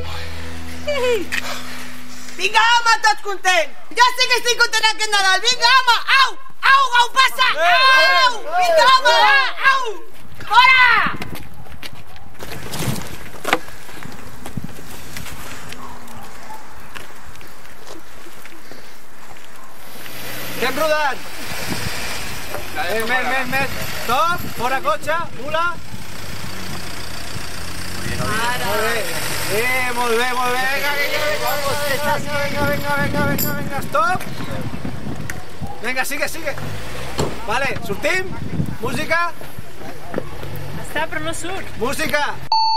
Vinga, home, tots contents! Jo sí que estic content aquest Nadal! Vinga, home! Au! Au, au, passa! Au! Vinga, home, va! Au! Fora! Que hem rodat! Més. Stop, fora cotxe, mula. Molt bé. Vinga, stop. Vinga, sigue. Vale, sortim. Música. Està, però no surt. Música.